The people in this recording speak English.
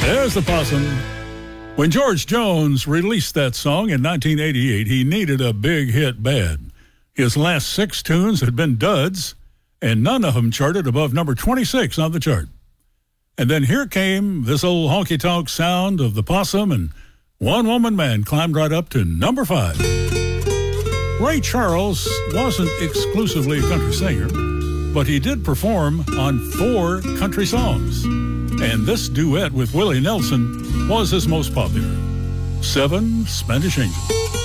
There's the possum. When George Jones released that song in 1988, he needed a big hit bad. His last 6 tunes had been duds, and none of them charted above number 26 on the chart. And then here came this old honky-tonk sound of the possum, and One Woman Man climbed right up to number 5. Ray Charles wasn't exclusively a country singer, but he did perform on 4 country songs. And this duet with Willie Nelson was his most popular, 7 Spanish Angels.